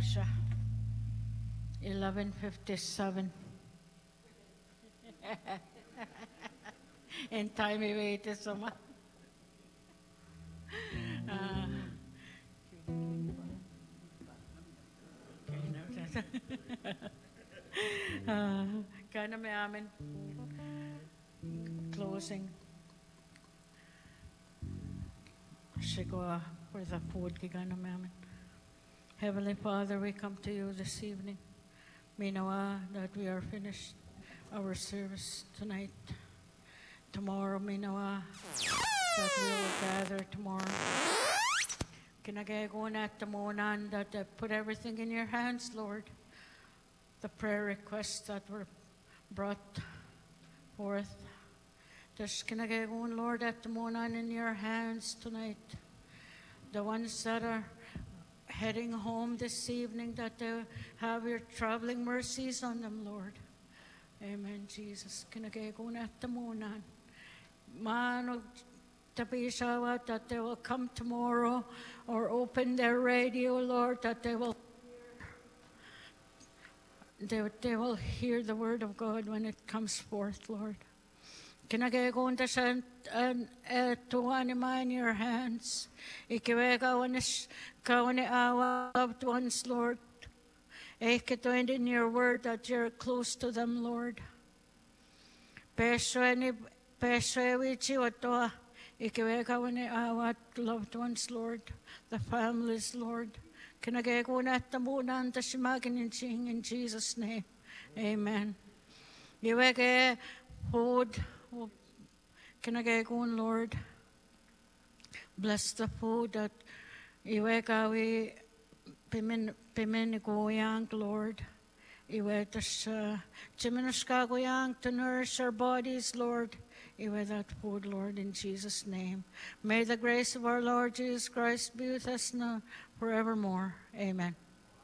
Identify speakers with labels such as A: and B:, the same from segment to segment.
A: Tasha. 11:57. En time I waited so much. Kana may amin closing. Sigwa for the food kigana may amin. Heavenly Father, we come to you this evening. Minawa that we are finished our service tonight. Tomorrow, minawa that we will gather tomorrow. Kinagayaguna at tamunan that put everything in your hands, Lord. The prayer requests that were brought forth. Just kinagayaguna, Lord, at tamunan in your hands tonight. The ones that are heading home this evening, that they have your traveling mercies on them, Lord. Amen, Jesus. Kinagayaguna at tamunan. Manog tapishawa that they will come tomorrow or open their radio, Lord, that they will hear the word of God when it comes forth, Lord. Kinagayagunda sa tuwan in your hands. Ikiwega awa loved ones, Lord. Ekitoin in your word that you're close to them, Lord. Peshewichi watoa. Ikiwega awa loved ones, Lord. The families, Lord. Kinagayaguna at tamunan tashimagin in Jesus' name. Amen. Iwege food. Kinagayaguna, Lord. Bless the food that iwega we pimenikoyang, Lord. Iwetas chiminuskagoyang to nourish our bodies, Lord. Iwe that food, Lord, in Jesus' name. May the grace of our Lord Jesus Christ be with us now forevermore. Amen.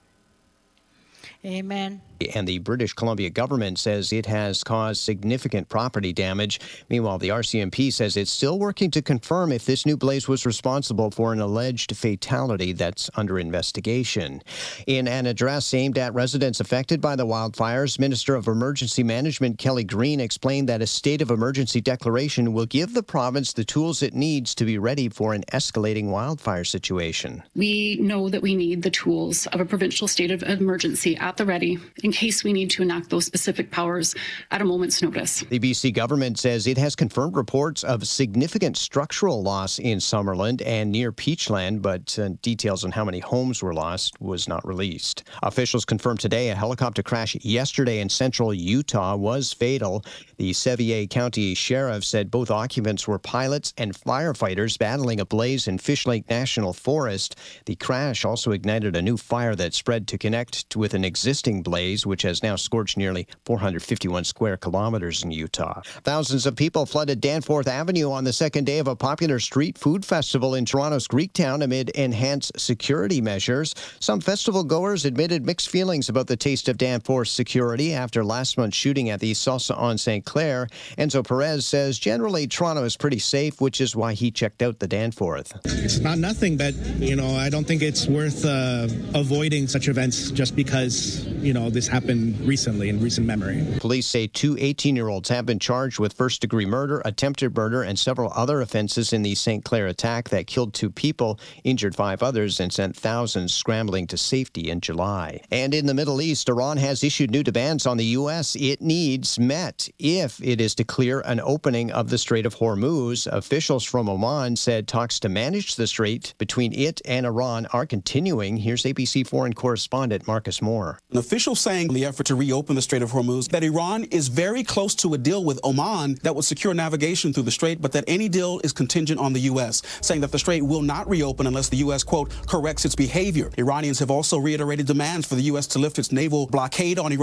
A: Amen.
B: And the British Columbia government says it has caused significant property damage. Meanwhile, the RCMP says it's still working to confirm if this new blaze was responsible for an alleged fatality that's under investigation. In an address aimed at residents affected by the wildfires, Minister of Emergency Management Kelly Green explained that a state of emergency declaration will give the province the tools it needs to be ready for an escalating wildfire situation.
C: We know that we need the tools of a provincial state of emergency at the ready in case we need to enact those specific powers at a moment's notice.
B: The BC government says it has confirmed reports of significant structural loss in Summerland and near Peachland, but details on how many homes were lost was not released. Officials confirmed today a helicopter crash yesterday in central Utah was fatal. The Sevier County Sheriff said both occupants were pilots and firefighters battling a blaze in Fish Lake National Forest. The crash also ignited a new fire that spread to connect with an existing blaze, which has now scorched nearly 451 square kilometers in Utah. Thousands of people flooded Danforth Avenue on the second day of a popular street food festival in Toronto's Greektown amid enhanced security measures. Some festival goers admitted mixed feelings about the taste of Danforth's security after last month's shooting at the Salsa on St. Clair. Enzo Perez says generally Toronto is pretty safe, which is why he checked out the Danforth.
D: It's not nothing, but, I don't think it's worth avoiding such events just because, this happened recently in recent memory.
B: Police say two 18-year-olds have been charged with first-degree murder, attempted murder, and several other offenses in the St. Clair attack that killed 2 people, injured 5 others, and sent thousands scrambling to safety in July. And in the Middle East, Iran has issued new demands on the U.S. it needs met if it is to clear an opening of the Strait of Hormuz. Officials from Oman said talks to manage the strait between it and Iran are continuing. Here's ABC foreign correspondent Marcus Moore.
E: An official saying in the effort to reopen the Strait of Hormuz that Iran is very close to a deal with Oman that would secure navigation through the strait, but that any deal is contingent on the U.S., saying that the strait will not reopen unless the U.S., quote, corrects its behavior. Iranians have also reiterated demands for the U.S. to lift its naval blockade on Iran.